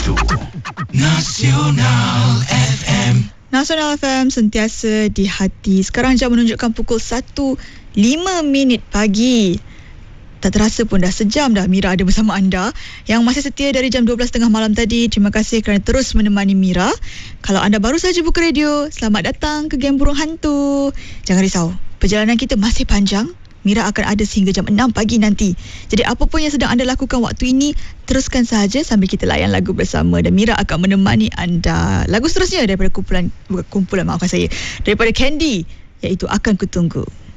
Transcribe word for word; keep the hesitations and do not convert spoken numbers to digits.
itu Nasional F M. Nasional F M sentiasa di hati. Sekarang jam menunjukkan pukul satu lima minit pagi. Tak terasa pun dah sejam dah Mira ada bersama anda. Yang masih setia dari jam dua belas tiga puluh malam tadi, terima kasih kerana terus menemani Mira. Kalau anda baru saja buka radio, selamat datang ke Geng Burung Hantu. Jangan risau, perjalanan kita masih panjang. Mira akan ada sehingga jam enam pagi nanti. Jadi apa pun yang sedang anda lakukan waktu ini, teruskan sahaja sambil kita layan lagu bersama. Dan Mira akan menemani anda. Lagu seterusnya daripada kumpulan, bukan kumpulan, maafkan saya, daripada Candy, iaitu Akan Ku Tunggu.